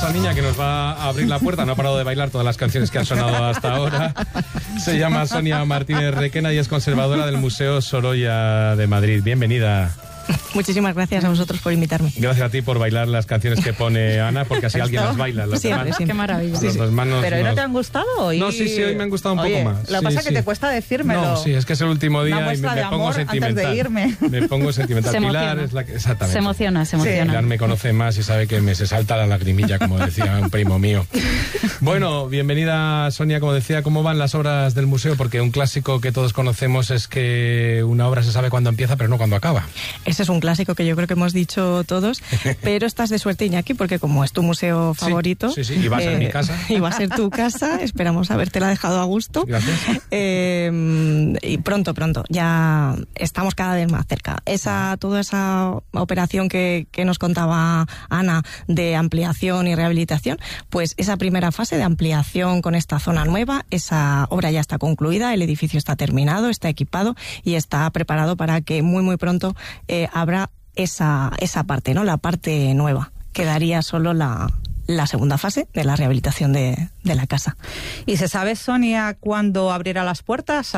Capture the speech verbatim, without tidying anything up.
esta niña que nos va a abrir la puerta. No ha parado de bailar todas las canciones que han sonado hasta ahora. Se llama Sonia Martínez Requena y es conservadora del Museo Sorolla de Madrid. Bienvenida. Muchísimas gracias a vosotros por invitarme. Gracias a ti por bailar las canciones que pone Ana, porque así alguien las baila. Las siempre, demás, siempre. Qué maravilla. Los Sí, dos manos ¿Pero hoy nos... no te han gustado? Hoy... No, sí, sí, hoy me han gustado un Oye, poco más. Lo que sí, pasa es sí. que te cuesta decírmelo. No, sí, es que es el último día Una y me, muestra me de pongo amor sentimental. antes de irme. Me pongo sentimental. Se Pilar emociona. es la que... Exactamente. Se emociona, se emociona. Pilar me conoce más y sabe que me se salta la lagrimilla, como decía un primo mío. Bueno, bienvenida Sonia, como decía, ¿cómo van las obras del museo? Porque un clásico que todos conocemos es que una obra se sabe cuándo empieza, pero no cuándo acaba. Ese es un clásico que yo creo que hemos dicho todos, pero estás de suerte, Iñaki, porque como es tu museo favorito... Sí, sí, sí, y va a ser mi casa. Y va a ser tu casa, esperamos habértela dejado a gusto. Gracias. Eh, y pronto, pronto, ya estamos cada vez más cerca. Esa, toda esa operación que, que nos contaba Ana de ampliación y rehabilitación, pues esa primera fase de ampliación con esta zona nueva, esa obra ya está concluida, el edificio está terminado, está equipado y está preparado para que muy, muy pronto eh, habrá esa, esa parte, ¿no? La parte nueva. Quedaría solo la, la segunda fase de la rehabilitación de, de la casa. ¿Y se sabe, Sonia, cuándo abrirá las puertas